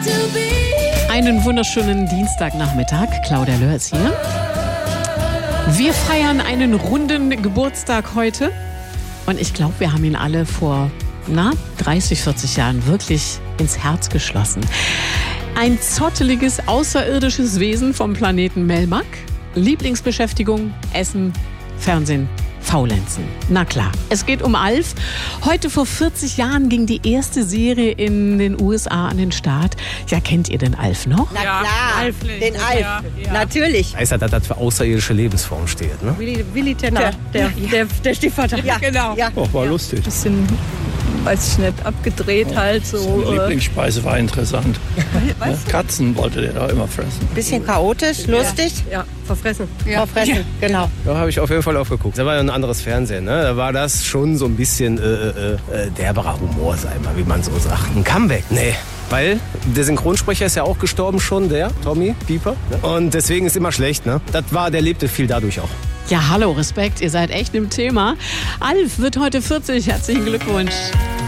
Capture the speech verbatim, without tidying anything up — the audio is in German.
Einen wunderschönen Dienstagnachmittag. Claudia Löhr ist hier. Wir feiern einen runden Geburtstag heute. Und ich glaube, wir haben ihn alle vor na, dreißig, vierzig Jahren wirklich ins Herz geschlossen. Ein zotteliges, außerirdisches Wesen vom Planeten Melmac. Lieblingsbeschäftigung, Essen, Fernsehen, Faulenzen. Na klar, es geht um Alf. Heute vor vierzig Jahren ging die erste Serie in den U S A an den Start. Ja, kennt ihr den Alf noch? Na Ja, klar, Alf. den Alf, Ja, ja. natürlich. Heißt ja, dass das für außerirdische Lebensform steht, ne? Willi, Willi Tenner, der, der, der Stiefvater. Ja, genau. Ja. Oh, war lustig. Bisschen, weiß ich nicht, abgedreht halt so. Meine äh, Lieblingsspeise war interessant. Ja, Katzen wollte der da immer fressen. Bisschen chaotisch, lustig, Ja, verfressen. verfressen, genau. Da habe ich auf jeden Fall aufgeguckt. Da war ja ein anderes Fernsehen, ne? Da war das schon so ein bisschen äh, äh, äh, derberer Humor, sag ich mal, wie man so sagt. Ein Comeback, nee. Weil der Synchronsprecher ist ja auch gestorben schon, der Tommy Pieper. Ne? Und deswegen ist immer schlecht, ne? Das war, der lebte viel dadurch auch. Ja, hallo, Respekt, ihr seid echt im Thema. Alf wird heute vierzig, herzlichen Glückwunsch.